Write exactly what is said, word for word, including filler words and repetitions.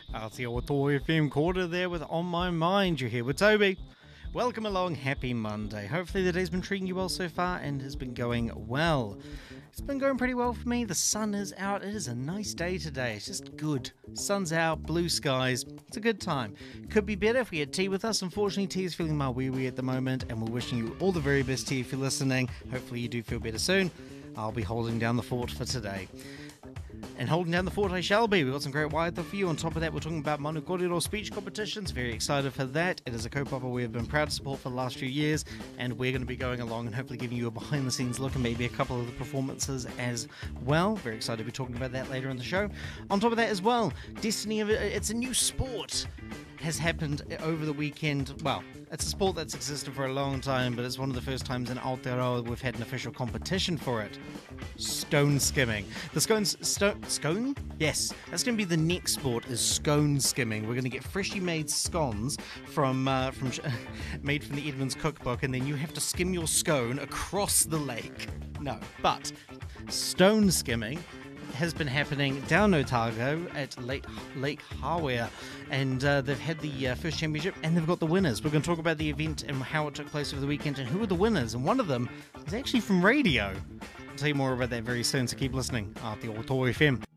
Aotearoa F M quarter there with On My Mind. You're here with Toby. Welcome along, happy Monday. Hopefully the day's been treating you well so far and has been going well. It's been going pretty well for me. The sun is out. It is a nice day today. It's just good. Sun's out, blue skies. It's a good time. Could be better if we had tea with us. Unfortunately, tea is feeling my wee wee at the moment, and we're wishing you all the very best tea if you're listening. Hopefully you do feel better soon. I'll be holding down the fort for today. And holding down the fort I shall be. We've got some great waiata for you. On top of that, we're talking about Manu Kōrero speech competitions. Very excited for that. It is a kaupapa we have been proud to support for the last few years, and we're going to be going along and hopefully giving you a behind-the-scenes look and maybe a couple of the performances as well. Very excited to be talking about that later in the show. On top of that as well, Destiny, of it's a new sport, has happened over the weekend. Well, it's a sport that's existed for a long time, but it's one of the first times in Aotearoa we've had an official competition for it. Stone skimming. The scones... Sto- scone? Yes. That's going to be the next sport, is scone skimming. We're going to get freshly made scones from... Uh, from made from the Edmonds cookbook, and then you have to skim your scone across the lake. No. But stone skimming has been happening down Otago at Lake, Lake Hawea, and uh, they've had the uh, first championship, and they've got the winners. We're going to talk about the event and how it took place over the weekend and who are the winners, and one of them is actually from radio. I'll tell you more about that very soon, so keep listening. Aotearoa F M.